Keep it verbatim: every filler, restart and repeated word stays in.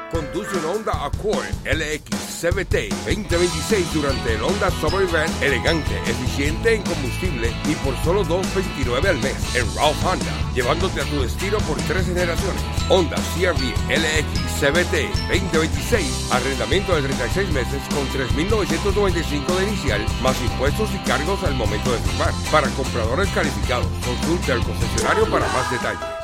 Conduce un Honda Accord L X C V T veinte veintiséis durante el Honda Summer Event, elegante, eficiente en combustible y por solo dos dólares veintinueve al mes en Ralph Honda, llevándote a tu destino por tres generaciones. Honda C R V L X C V T veinte veintiséis, arrendamiento de treinta y seis meses con tres mil novecientos noventa y cinco de inicial, más impuestos y cargos al momento de firmar. Para compradores calificados, consulte al concesionario para más detalles.